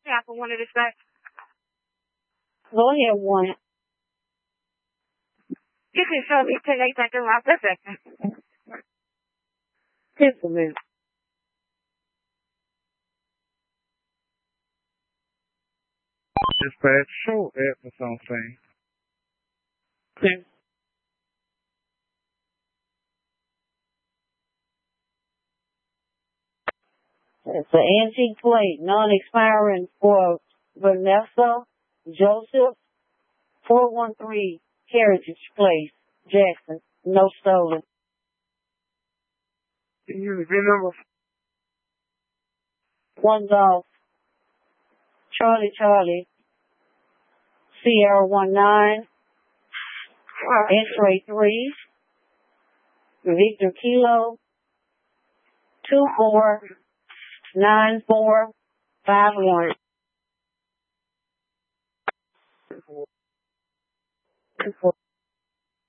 Yeah, for one of this back. Go ahead, one. You can show me 10 8 seconds around this second. Just a minute. Dispatch, show Edmonds on scene. Okay. It's an antique plate, non-expiring for Vanessa Joseph, 413 Heritage Place, Jackson. No stolen. Can you use the VIN number? One Golf, Charlie, Sierra 19, X-ray 3, Victor Kilo, 249451.